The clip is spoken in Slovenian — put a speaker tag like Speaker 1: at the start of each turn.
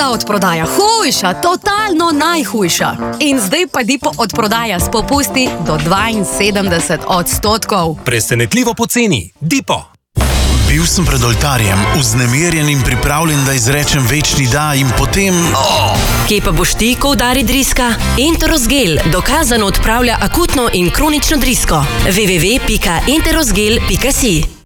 Speaker 1: Huda odprodaja, hujša, totalno najhujša. In zdaj pa Dipo odprodaja s popusti do 72%.
Speaker 2: Presenetljivo poceni. Dipo.
Speaker 3: Bil sem pred oltarjem, vznemirjen in pripravljen, da izrečem večni da in potem...
Speaker 4: Kje pa boš ti, ko udari driska? Enterosgel dokazano odpravlja akutno in kronično drisko. www.enterosgel.si